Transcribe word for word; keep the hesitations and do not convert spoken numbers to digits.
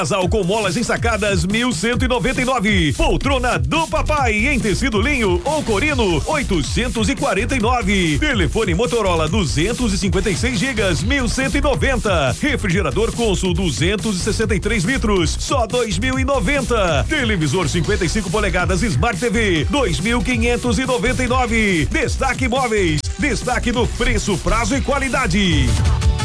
Casal com molas ensacadas mil cento e noventa e nove. Poltrona do papai em tecido linho ou corino oitocentos e quarenta e nove. Telefone Motorola duzentos e cinquenta e seis gigas mil cento e noventa. Refrigerador Consul duzentos e sessenta e três litros só dois mil e noventa. Televisor cinquenta e cinco polegadas Smart T V dois mil quinhentos e noventa e nove. Destaque Móveis. Destaque no preço, prazo e qualidade.